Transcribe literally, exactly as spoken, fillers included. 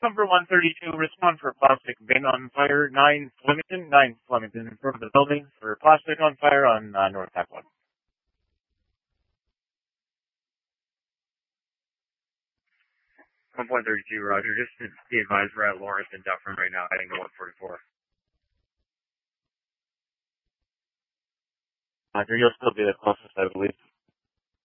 Number one thirty-two, respond for plastic bin on fire. nine Flemington, nine Flemington in front of the building for plastic on fire on uh, North Tap one. one point three two, Roger. Just to be advised, we're at Lawrence and Dufferin right now, heading to one forty-four. Roger, you'll still be the closest, I believe.